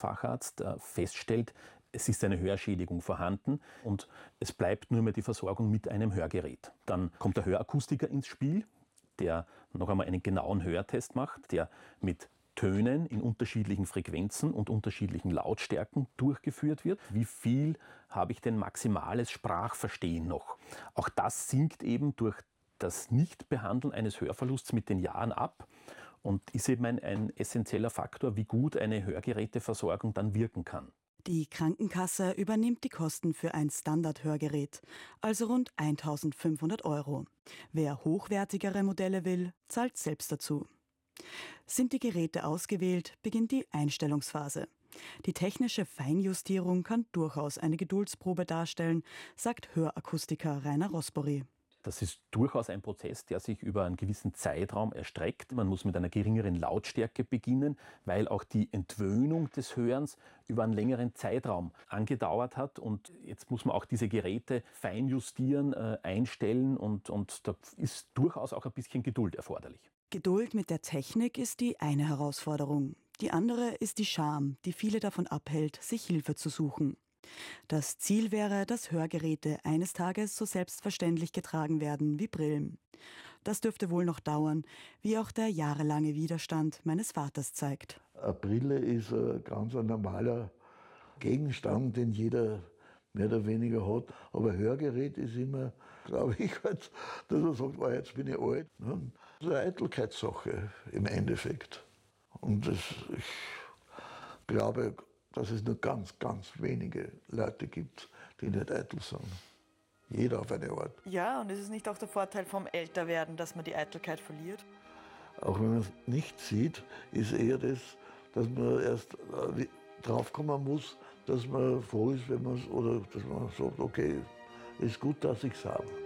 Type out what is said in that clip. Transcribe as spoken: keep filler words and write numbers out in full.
Facharzt feststellt, es ist eine Hörschädigung vorhanden und es bleibt nur mehr die Versorgung mit einem Hörgerät. Dann kommt der Hörakustiker ins Spiel, der noch einmal einen genauen Hörtest macht, der mit Tönen in unterschiedlichen Frequenzen und unterschiedlichen Lautstärken durchgeführt wird. Wie viel habe ich denn maximales Sprachverstehen noch? Auch das sinkt eben durch das Nichtbehandeln eines Hörverlusts mit den Jahren ab und ist eben ein, ein essentieller Faktor, wie gut eine Hörgeräteversorgung dann wirken kann. Die Krankenkasse übernimmt die Kosten für ein Standardhörgerät, also rund eintausendfünfhundert Euro. Wer hochwertigere Modelle will, zahlt selbst dazu. Sind die Geräte ausgewählt, beginnt die Einstellungsphase. Die technische Feinjustierung kann durchaus eine Geduldsprobe darstellen, sagt Hörakustiker Rainer Rosbory. Das ist durchaus ein Prozess, der sich über einen gewissen Zeitraum erstreckt. Man muss mit einer geringeren Lautstärke beginnen, weil auch die Entwöhnung des Hörens über einen längeren Zeitraum angedauert hat. Und jetzt muss man auch diese Geräte fein justieren, äh, einstellen und, und da ist durchaus auch ein bisschen Geduld erforderlich. Geduld mit der Technik ist die eine Herausforderung. Die andere ist die Scham, die viele davon abhält, sich Hilfe zu suchen. Das Ziel wäre, dass Hörgeräte eines Tages so selbstverständlich getragen werden wie Brillen. Das dürfte wohl noch dauern, wie auch der jahrelange Widerstand meines Vaters zeigt. Eine Brille ist ein ganz normaler Gegenstand, den jeder mehr oder weniger hat. Aber ein Hörgerät ist immer, glaube ich, halt, dass man sagt, oh, jetzt bin ich alt. Das ist eine Eitelkeitssache im Endeffekt. Und das, ich glaube, dass es nur ganz, ganz wenige Leute gibt, die nicht eitel sind. Jeder auf eine Art. Ja, und ist es nicht auch der Vorteil vom Älterwerden, dass man die Eitelkeit verliert? Auch wenn man es nicht sieht, ist eher das, dass man erst draufkommen muss, dass man froh ist, wenn man oder dass man sagt, okay, ist gut, dass ich es habe.